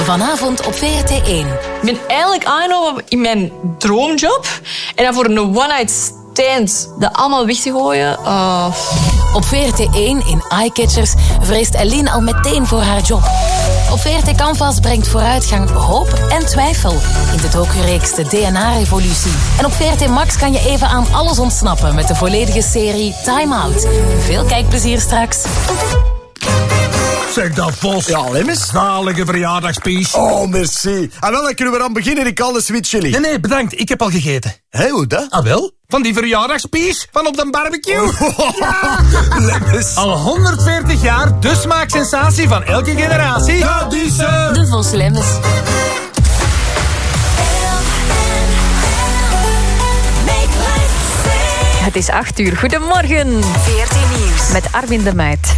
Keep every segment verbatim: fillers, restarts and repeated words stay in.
Vanavond op V R T één. Ik ben eigenlijk aangenomen in mijn droomjob. En dan voor een one-night stand dat allemaal weg te gooien. Uh... Op V R T één in Eyecatchers vreest Eline al meteen voor haar job. Op V R T Canvas brengt vooruitgang, hoop en twijfel in de docureeks de D N A-revolutie. En op V R T Max kan je even aan alles ontsnappen met de volledige serie Time Out. Veel kijkplezier straks. Zeg dat, Vos. Ja, Lemmens. Zalige verjaardagspies. Oh, merci. En wel, dan kunnen we aan beginnen. Ik al de sweet chili. Nee, nee, bedankt. Ik heb al gegeten. Hé, hoe dat? Ah, wel? Van die verjaardagspies van op de barbecue. Ja. Lemmens. Al honderdveertig jaar, de smaaksensatie van elke generatie. Dat is ze. De Vos Lemmens. Het is acht uur. Goedemorgen. V R T Nieuws. Met Armin de Meid.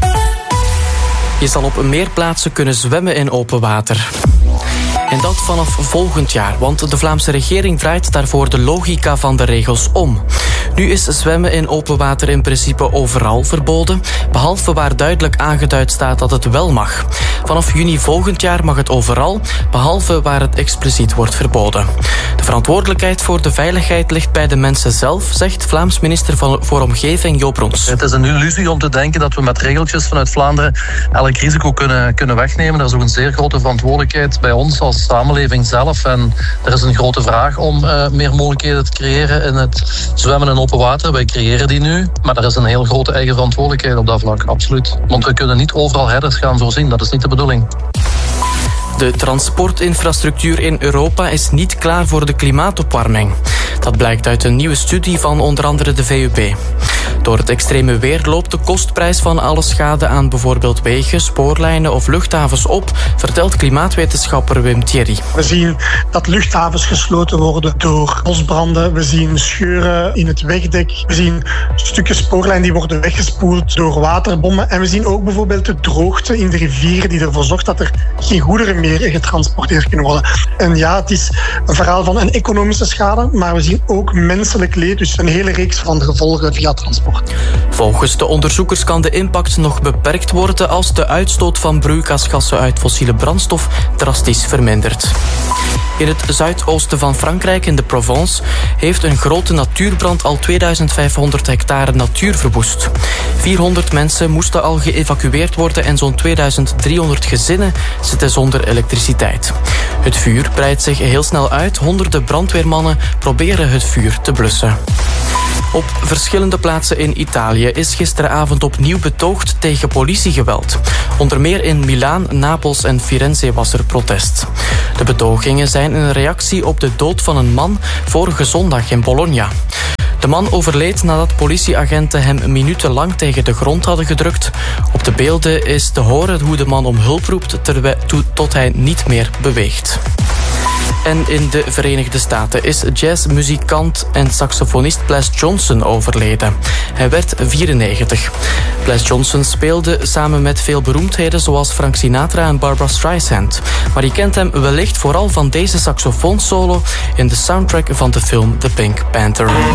Je zal op meer plaatsen kunnen zwemmen in open water. En dat vanaf volgend jaar, want de Vlaamse regering draait daarvoor de logica van de regels om. Nu is zwemmen in open water in principe overal verboden, behalve waar duidelijk aangeduid staat dat het wel mag. Vanaf juni volgend jaar mag het overal, behalve waar het expliciet wordt verboden. De verantwoordelijkheid voor de veiligheid ligt bij de mensen zelf, zegt Vlaams minister voor Omgeving Joop Roens. Het is een illusie om te denken dat we met regeltjes vanuit Vlaanderen elk risico kunnen, kunnen wegnemen. Er is ook een zeer grote verantwoordelijkheid bij ons als samenleving zelf. En er is een grote vraag om uh, meer mogelijkheden te creëren in het zwemmen in open water. Wij creëren die nu, maar er is een heel grote eigen verantwoordelijkheid op dat vlak, absoluut. Want we kunnen niet overal herders gaan voorzien, dat is niet de bedoeling. De transportinfrastructuur in Europa is niet klaar voor de klimaatopwarming. Dat blijkt uit een nieuwe studie van onder andere de V U B. Door het extreme weer loopt de kostprijs van alle schade aan bijvoorbeeld wegen, spoorlijnen of luchthavens op, vertelt klimaatwetenschapper Wim Thierry. We zien dat luchthavens gesloten worden door bosbranden. We zien scheuren in het wegdek. We zien stukken spoorlijn die worden weggespoeld door waterbommen. En we zien ook bijvoorbeeld de droogte in de rivieren die ervoor zorgt dat er geen goederen meer getransporteerd kunnen worden. En ja, het is een verhaal van een economische schade, maar we zien ook menselijk leed, dus een hele reeks van gevolgen via transport. Volgens de onderzoekers kan de impact nog beperkt worden als de uitstoot van broeikasgassen uit fossiele brandstof drastisch vermindert. In het zuidoosten van Frankrijk, in de Provence, heeft een grote natuurbrand al tweeduizend vijfhonderd hectare natuur verwoest. vierhonderd mensen moesten al geëvacueerd worden en zo'n tweeduizend driehonderd gezinnen zitten zonder elektriciteit. Het vuur breidt zich heel snel uit. Honderden brandweermannen proberen het vuur te blussen. Op verschillende plaatsen in Italië is gisteravond opnieuw betoogd tegen politiegeweld. Onder meer in Milaan, Napels en Firenze was er protest. De betogingen zijn een reactie op de dood van een man vorige zondag in Bologna. De man overleed nadat politieagenten hem minutenlang tegen de grond hadden gedrukt. Op de beelden is te horen hoe de man om hulp roept terwijl, tot hij niet meer beweegt. En in de Verenigde Staten is jazzmuzikant en saxofonist Ples Johnson overleden. Hij werd vierennegentig. Ples Johnson speelde samen met veel beroemdheden zoals Frank Sinatra en Barbra Streisand. Maar je kent hem wellicht vooral van deze saxofoonsolo in de soundtrack van de film The Pink Panther.